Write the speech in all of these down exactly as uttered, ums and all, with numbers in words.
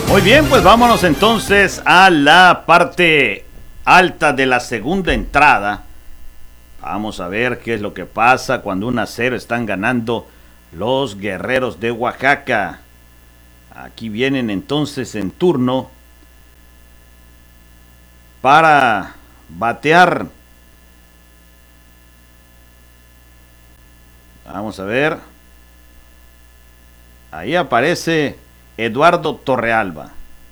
Muy bien, pues vámonos entonces a la parte alta de la segunda entrada. Vamos a ver qué es lo que pasa cuando uno a cero están ganando los Guerreros de Oaxaca. Aquí vienen entonces en turno para batear. Vamos a ver. Ahí aparece Eduardo Torrealba.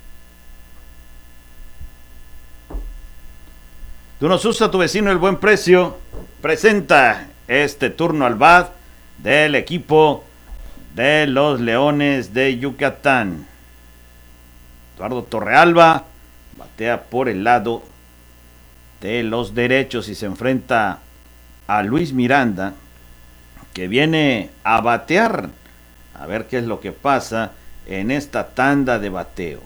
Tú nos usa tu vecino el buen precio. Presenta este turno al bat del equipo de los Leones de Yucatán. Eduardo Torrealba batea por el lado de los derechos y se enfrenta a Luis Miranda, que viene a batear. A ver qué es lo que pasa en esta tanda de bateo.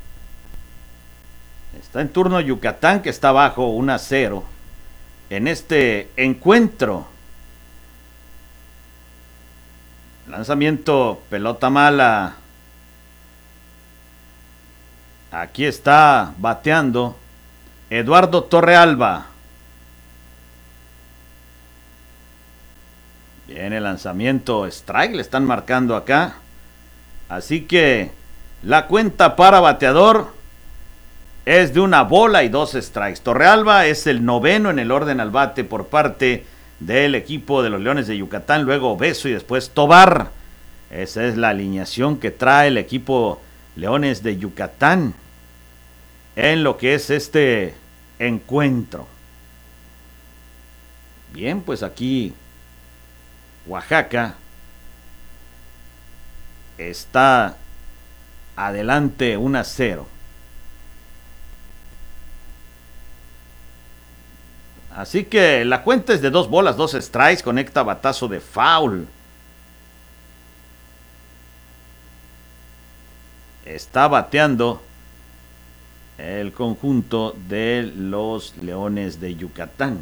Está en turno Yucatán, que está abajo uno a cero en este encuentro. Lanzamiento, pelota mala. Aquí está bateando Eduardo Torrealba. Viene el lanzamiento, strike, le están marcando acá. Así que la cuenta para bateador es de una bola y dos strikes. Torrealba es el noveno en el orden al bate por parte del equipo de los Leones de Yucatán. Luego Beso y después Tobar. Esa es la alineación que trae el equipo Leones de Yucatán en lo que es este encuentro. Bien, pues aquí Oaxaca está adelante uno a cero. Así que la cuenta es de dos bolas, dos strikes. Conecta batazo de foul. Está bateando el conjunto de los Leones de Yucatán.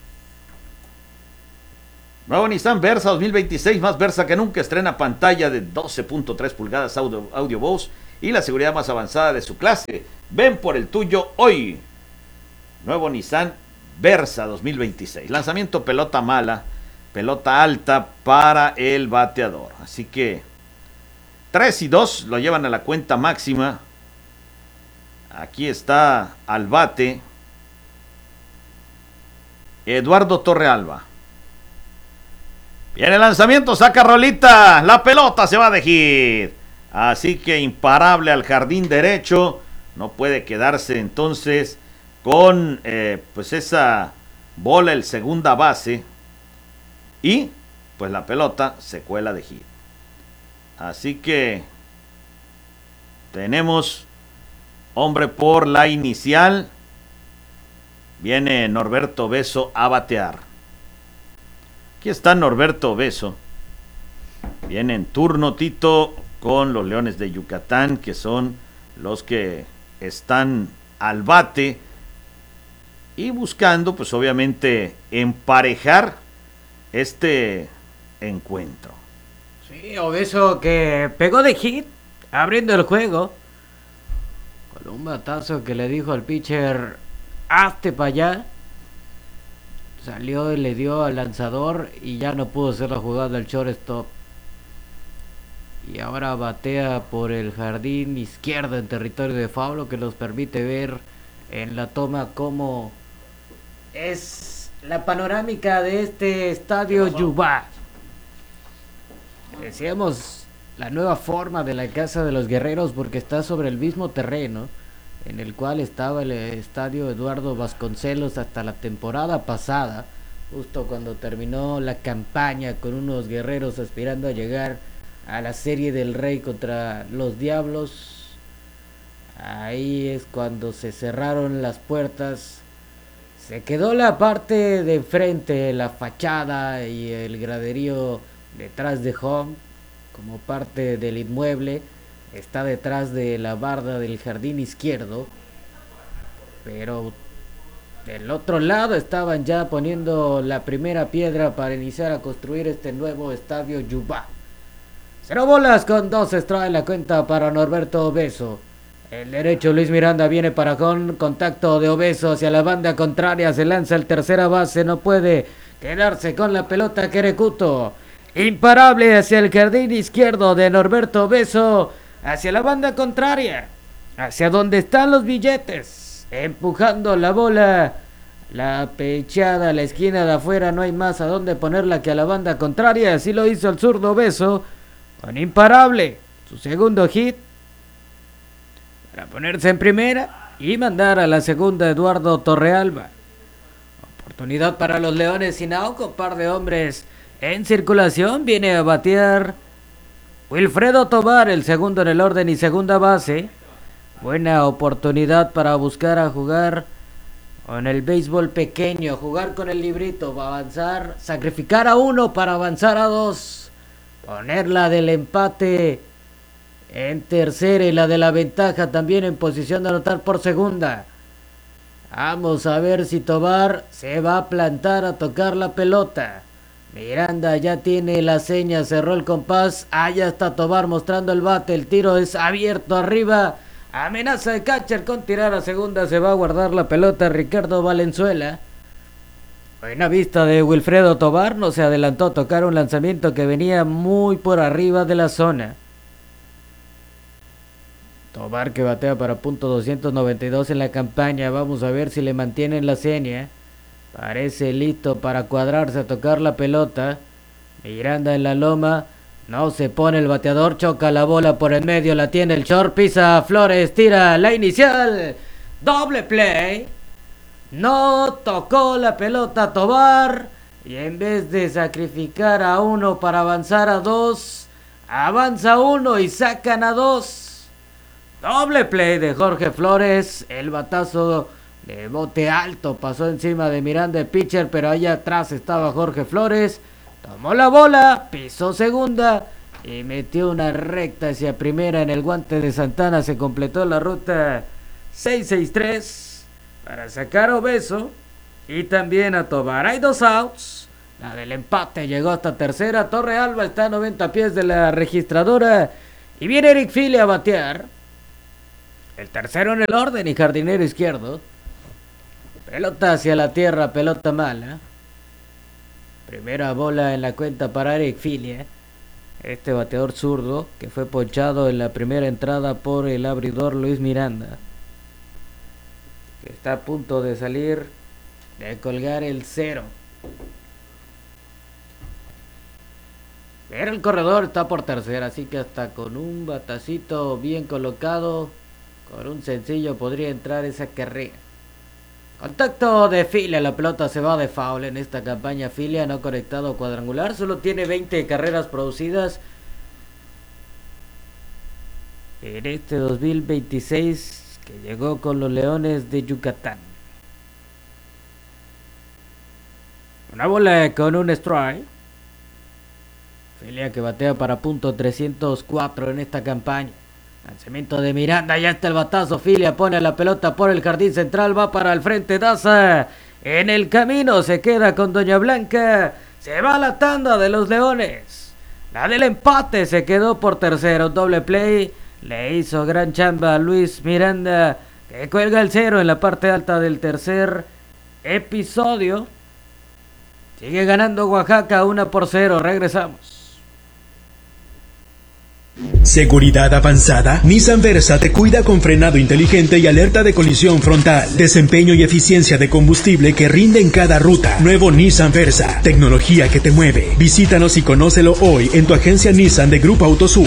Nuevo Nissan Versa dos mil veintiséis, más Versa que nunca. Estrena pantalla de doce punto tres pulgadas audio, audio voz y la seguridad más avanzada de su clase. Ven por el tuyo hoy. Nuevo Nissan Versa dos mil veintiséis. Lanzamiento, pelota mala, pelota alta para el bateador. Así que tres y dos lo llevan a la cuenta máxima. Aquí está al bate Eduardo Torrealba. Viene el lanzamiento, saca rolita, la pelota se va de hit. Así que imparable al jardín derecho. No puede quedarse entonces con eh, pues esa bola el segunda base. Y pues la pelota se cuela de hit. Así que tenemos hombre por la inicial. Viene Norberto Beso a batear. Aquí está Norberto Beso. Viene en turno Tito con los Leones de Yucatán, que son los que están al bate y buscando pues obviamente emparejar este encuentro. Sí, Beso que pegó de hit abriendo el juego con un batazo que le dijo al pitcher hazte para allá. Salió y le dio al lanzador y ya no pudo hacer la jugada del shortstop. Y ahora batea por el jardín izquierdo en territorio de foul, lo que nos permite ver en la toma cómo es la panorámica de este estadio Yubá. Decíamos la nueva forma de la Casa de los Guerreros porque está sobre el mismo terreno en el cual estaba el estadio Eduardo Vasconcelos hasta la temporada pasada, justo cuando terminó la campaña con unos guerreros aspirando a llegar a la Serie del Rey contra los Diablos. Ahí es cuando se cerraron las puertas, se quedó la parte de enfrente, la fachada y el graderío detrás de home como parte del inmueble. Está detrás de la barda del jardín izquierdo, pero del otro lado estaban ya poniendo la primera piedra para iniciar a construir este nuevo estadio Yubá. Cero bolas con dos strikes la cuenta para Norberto Beso. El derecho Luis Miranda viene para con contacto de Obeso hacia la banda contraria. Se lanza el tercera base. No puede quedarse con la pelota Querecuto. Imparable hacia el jardín izquierdo de Norberto Obeso. Hacia la banda contraria. Hacia donde están los billetes. Empujando la bola. La pechada a la esquina de afuera. No hay más a dónde ponerla que a la banda contraria. Así lo hizo el zurdo Obeso. Con Imparable. Su segundo hit. Para ponerse en primera y mandar a la segunda Eduardo Torrealba. Oportunidad para los Leones sin out, con par de hombres en circulación. Viene a batear Wilfredo Tovar, el segundo en el orden y segunda base. Buena oportunidad para buscar a jugar con el béisbol pequeño, jugar con el librito, va a avanzar, sacrificar a uno para avanzar a dos, ponerla del empate en tercera y la de la ventaja también en posición de anotar por segunda. Vamos a ver si Tovar se va a plantar a tocar la pelota. Miranda ya tiene la seña, cerró el compás. Allá está Tovar mostrando el bate. El tiro es abierto arriba. Amenaza de catcher con tirar a segunda. Se va a guardar la pelota Ricardo Valenzuela. Buena vista de Wilfredo Tovar. No se adelantó a tocar un lanzamiento que venía muy por arriba de la zona. Tovar que batea para punto doscientos noventa y dos en la campaña. Vamos a ver si le mantienen la seña. Parece listo para cuadrarse a tocar la pelota. Miranda en la loma. No se pone el bateador. Choca la bola por el medio. La tiene el short. Pisa Flores. Tira la inicial. Doble play. No tocó la pelota Tovar. Y en vez de sacrificar a uno para avanzar a dos, avanza uno y sacan a dos. Doble play de Jorge Flores. El batazo de bote alto pasó encima de Miranda el pitcher, pero allá atrás estaba Jorge Flores. Tomó la bola, pisó segunda y metió una recta hacia primera en el guante de Santana. Se completó la ruta seiscientos sesenta y tres para sacar a Obeso y también a Tovar. Hay dos outs. La del empate llegó hasta tercera. Torrealba está a noventa pies de la registradora y viene Eric Fili a batear. El tercero en el orden y jardinero izquierdo. Pelota hacia la tierra, pelota mala. Primera bola en la cuenta para Eric Filia. Este bateador zurdo que fue ponchado en la primera entrada por el abridor Luis Miranda. Que está a punto de salir, de colgar el cero. Pero el corredor está por tercera, así que hasta con un batacito bien colocado, con un sencillo podría entrar esa carrera. Contacto de Filia, la pelota se va de foul en esta campaña. Filia no conectado cuadrangular, solo tiene veinte carreras producidas en este dos mil veintiséis que llegó con los Leones de Yucatán. Una bola con un strike. Filia que batea para punto trescientos cuatro en esta campaña. Lanzamiento de Miranda, ya está el batazo. Filia pone la pelota por el jardín central, va para el frente. Daza en el camino, se queda con Doña Blanca. Se va a la tanda de los Leones. La del empate se quedó por tercero. Doble play, le hizo gran chamba a Luis Miranda, que cuelga el cero en la parte alta del tercer episodio. Sigue ganando Oaxaca una por cero. Regresamos. Seguridad avanzada. Nissan Versa te cuida con frenado inteligente y alerta de colisión frontal. Desempeño y eficiencia de combustible que rinde en cada ruta. Nuevo Nissan Versa. Tecnología que te mueve. Visítanos y conócelo hoy en tu agencia Nissan de Grupo Autosur.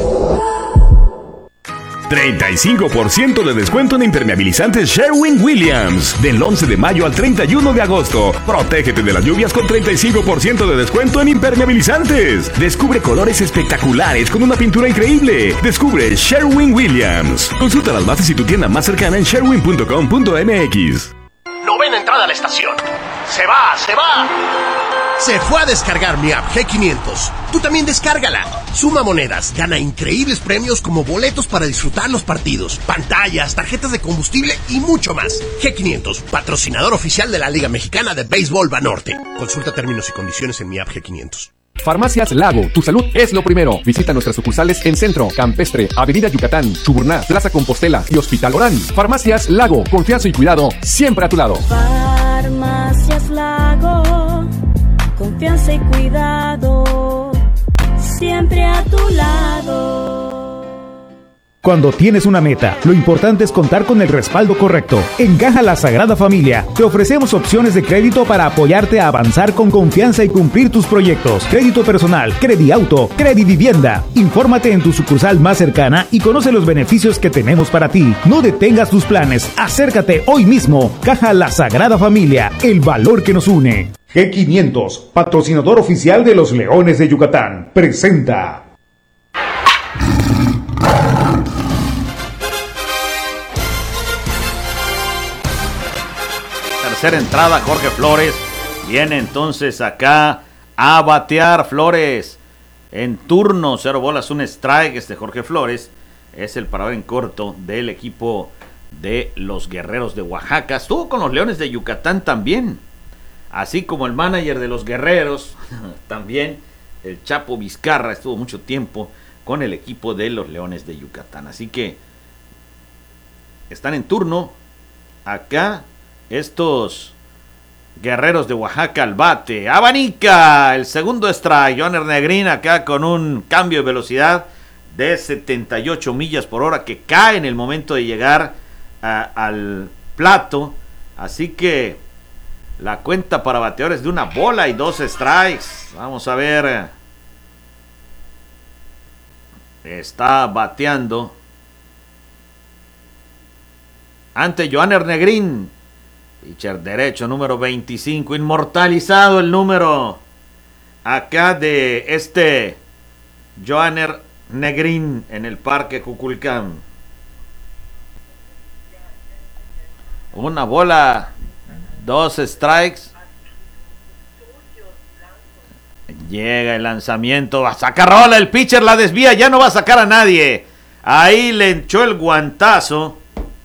treinta y cinco por ciento de descuento en impermeabilizantes Sherwin-Williams. Del once de mayo al treinta y uno de agosto. Protégete de las lluvias con treinta y cinco por ciento de descuento en impermeabilizantes. Descubre colores espectaculares con una pintura increíble. Descubre Sherwin-Williams. Consulta las bases y tu tienda más cercana en sherwin punto com punto m x. Novena entrada a la estación. ¡Se va, se va! Se fue a descargar mi app G quinientos. Tú también descárgala. Suma monedas, gana increíbles premios como boletos para disfrutar los partidos, pantallas, tarjetas de combustible y mucho más. G quinientos, patrocinador oficial de la Liga Mexicana de Béisbol Banorte. Consulta términos y condiciones en mi app G quinientos. Farmacias Lago, tu salud es lo primero. Visita nuestras sucursales en Centro, Campestre, Avenida Yucatán, Chuburná, Plaza Compostela y Hospital Orán. Farmacias Lago, confianza y cuidado siempre a tu lado. Farmacias Lago, confianza y cuidado siempre a tu lado. Cuando tienes una meta, lo importante es contar con el respaldo correcto. En Caja La Sagrada Familia te ofrecemos opciones de crédito para apoyarte a avanzar con confianza y cumplir tus proyectos. Crédito personal, Crediauto, Credivivienda. Infórmate en tu sucursal más cercana y conoce los beneficios que tenemos para ti. No detengas tus planes, acércate hoy mismo. Caja La Sagrada Familia, el valor que nos une. G quinientos, patrocinador oficial de los Leones de Yucatán, presenta... Tercera entrada, Jorge Flores viene entonces acá a batear. Flores en turno, cero bolas, un strike. Este Jorge Flores es el parador en corto del equipo de los Guerreros de Oaxaca. Estuvo con los Leones de Yucatán también, así como el manager de los Guerreros también, el Chapo Vizcarra, estuvo mucho tiempo con el equipo de los Leones de Yucatán. Así que están en turno acá estos Guerreros de Oaxaca al bate. Abanica el segundo strike. Johanner Negrín acá con un cambio de velocidad de setenta y ocho millas por hora que cae en el momento de llegar a, al plato. Así que la cuenta para bateadores de una bola y dos strikes. Vamos a ver. Está bateando ante Johanner Negrín, pitcher derecho, número veinticinco, inmortalizado el número acá de este Johanner Negrín en el Parque Cuculcán. Una bola, dos strikes. Llega el lanzamiento, va a sacar rola, el pitcher la desvía, ya no va a sacar a nadie. Ahí le echó el guantazo,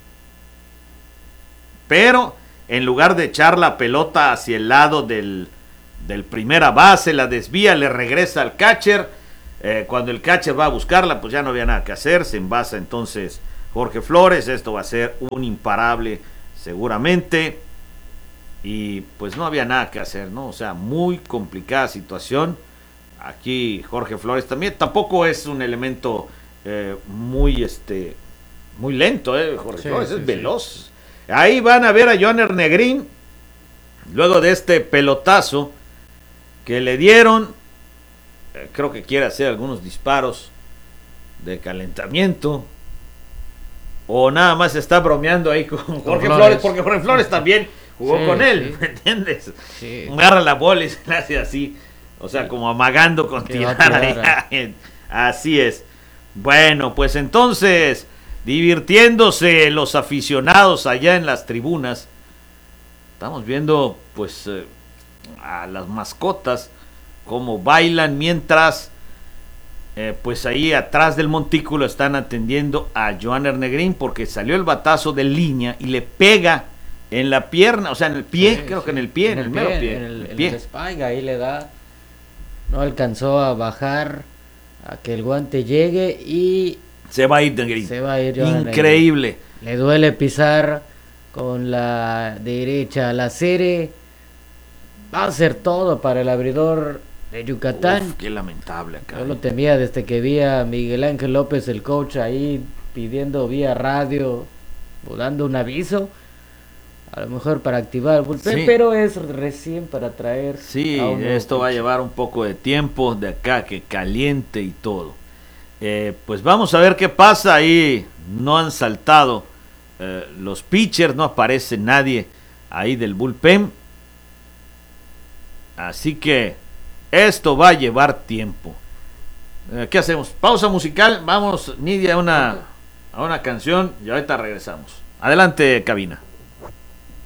pero en lugar de echar la pelota hacia el lado del, del primera base, la desvía, le regresa al catcher. Eh, cuando el catcher va a buscarla, pues ya no había nada que hacer. Se envasa entonces Jorge Flores. Esto va a ser un imparable seguramente. Y pues no había nada que hacer, ¿no? O sea, muy complicada situación. Aquí Jorge Flores también. Tampoco es un elemento eh, muy, este, muy lento, ¿eh? Jorge sí, Flores sí, es sí. veloz. Ahí van a ver a Johanner Negrín, luego de este pelotazo que le dieron. Eh, creo que quiere hacer algunos disparos de calentamiento, o nada más está bromeando ahí con Jorge Flores. Flores, porque Jorge Flores también jugó sí, con él, sí. ¿me entiendes? Sí. Agarra la bola y se la hace así, o sea, como amagando con tirar ahí. Así es. Bueno, pues entonces, divirtiéndose los aficionados allá en las tribunas. Estamos viendo pues eh, a las mascotas como bailan, mientras eh, pues ahí atrás del montículo están atendiendo a Johanner Negrín, porque salió el batazo de línea y le pega en la pierna, o sea en el pie, sí, creo sí. que en el pie, en, en el, el mero pie, en el, el en pie. el espalda, ahí le da, no alcanzó a bajar a que el guante llegue y se va a ir Negrín. Se va a ir increíble. Le duele pisar con la derecha la serie. Va a ser todo para el abridor de Yucatán. Uf, qué lamentable acá. Yo lo temía desde que vi a Miguel Ángel López, el coach, ahí pidiendo vía radio o dando un aviso. A lo mejor para activar el bullpen, sí. pero es recién para traer. Sí, a esto va a llevar un poco de tiempo de acá, que caliente y todo. Eh, pues vamos a ver qué pasa ahí. No han saltado eh, los pitchers, no aparece nadie ahí del bullpen. Así que esto va a llevar tiempo. Eh, ¿Qué hacemos? Pausa musical. Vamos, Nidia, a una, a una canción y ahorita regresamos. Adelante, cabina.